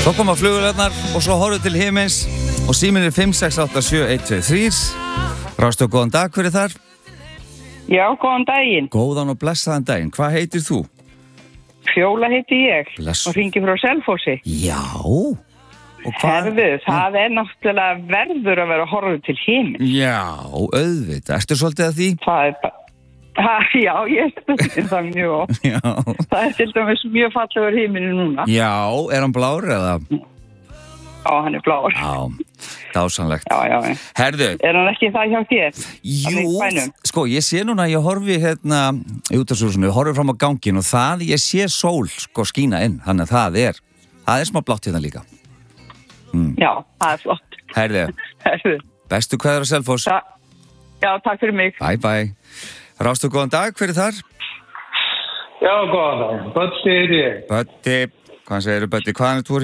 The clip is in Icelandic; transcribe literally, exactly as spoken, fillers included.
Svo koma flugvélarnar og svo horfum til himins og síminn er fimm sex átta sjö eitt tvö þrjú. Ráðstöð, góðan dag, hver er þar? Já, góðan daginn. Góðan og blessaðan daginn. Hvað heitir þú? Fjóla heiti ég Bless. og hringi frá Selfossi. Já. Og hvað? Herðu, það er náttúrulega verður að vera að horfa til himinn. Já, auðvitað. Ertu svolítið að því? Það er bara... Ha, já, ég stundir það mjög oft. Já. Það er til dæmis mjög fallegur himinn núna. Já, er hann blár eða? Já, hann er blár. Já, dásanlegt. Já, já, já. Herðu. Er hann ekki það hjá þér? Jú, sko, ég sé núna að ég horfi hérna í útvarpshúsinu, horfi fram á gangin og það, ég sé sól, sko, skína inn, þannig að það er, það er smá blátt hérna líka. Mm. Já, það er flott. Herðu, Herðu. bestu kveður á Selfoss. Þa, já, takk fyrir mig. Bye, bye. Rástu, góðan dag, hver er þar? Já, góðan dag. Böddi er ég. Böddi, hvað segirðu, Böddi, hvaðan er þú?